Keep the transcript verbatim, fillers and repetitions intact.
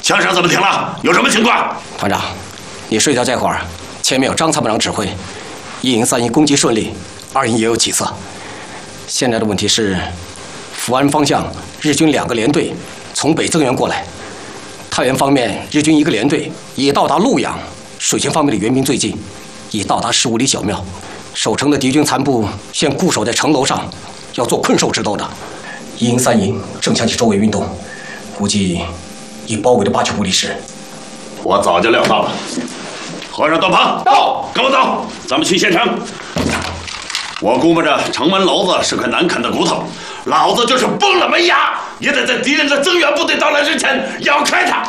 枪声怎么停了？有什么情况？ 团长，你睡觉这会儿，前面有张参谋长指挥，一营三营攻击顺利，二营也有起色。现在的问题是，福安方向日军两个连队从北增援过来，太原方面日军一个连队已到达潞阳，水前方面的援兵最近，已到达十五里小庙。守城的敌军残部现固守在城楼上，要做困兽之斗的。一营三营正向其周围运动，估计已包围了八九不离十。 我早就料到了。和尚段鹏，到，跟我走，咱们去县城。我估摸着城门楼子是块难啃的骨头，老子就是崩了门牙，也得在敌人的增援部队到来之前咬开它。